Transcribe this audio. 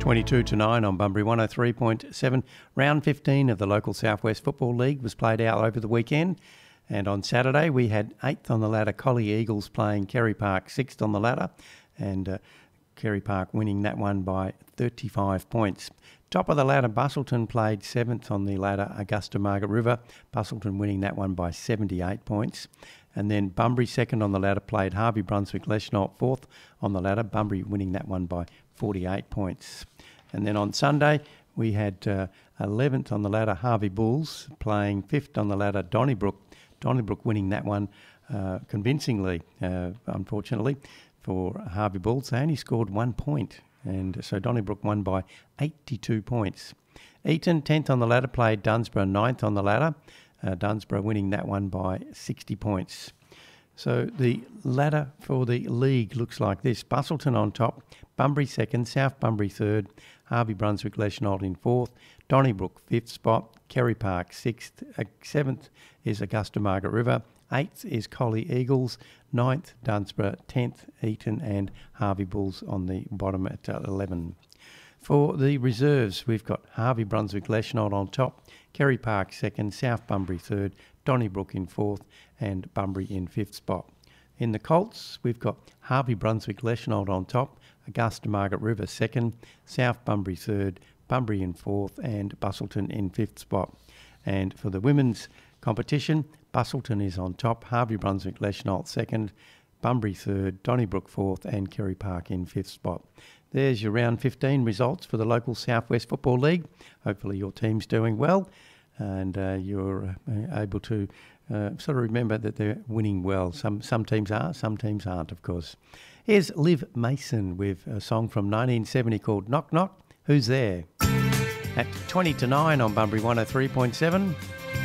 22 to 9 on Bunbury 103.7. Round 15 of the local Southwest Football League was played out over the weekend. And on Saturday, we had 8th on the ladder, Collie Eagles playing Kerry Park 6th on the ladder. And Kerry Park winning that one by 35 points. Top of the ladder, Busselton played 7th on the ladder, Augusta Margaret River. Busselton winning that one by 78 points. And then Bunbury, 2nd on the ladder, played Harvey Brunswick Leschenault 4th on the ladder. Bunbury winning that one by 48 points. And then on Sunday, we had 11th on the ladder, Harvey Bulls, playing 5th on the ladder, Donnybrook. Donnybrook winning that one convincingly, unfortunately, for Harvey Bulls. They only scored 1 point, and so Donnybrook won by 82 points. Eton, 10th on the ladder, played Dunsborough, 9th on the ladder. Dunsborough winning that one by 60 points. So the ladder for the league looks like this. Busselton on top, Bunbury 2nd, South Bunbury 3rd, Harvey Brunswick Leschenault in 4th, Donnybrook 5th spot, Kerry Park 6th, 7th is Augusta Margaret River, 8th is Collie Eagles, 9th Dunsborough, 10th Eton and Harvey Bulls on the bottom at 11. For the reserves, we've got Harvey Brunswick Leschenault on top, Kerry Park 2nd, South Bunbury 3rd, Donnybrook in 4th and Bunbury in 5th spot. In the Colts, we've got Harvey Brunswick Leschenault on top, Augusta Margaret River 2nd, South Bunbury 3rd, Bunbury in 4th and Busselton in 5th spot. And for the women's competition, Busselton is on top, Harvey Brunswick Leschenault 2nd, Bunbury 3rd, Donnybrook 4th and Kerry Park in 5th spot. There's your round 15 results for the local Southwest Football League. Hopefully your team's doing well and you're able to sort of remember that they're winning well. Some teams are, some teams aren't, of course. Here's Liv Mason with a song from 1970 called Knock Knock, Who's There? At 20 to 9 on Bunbury 103.7.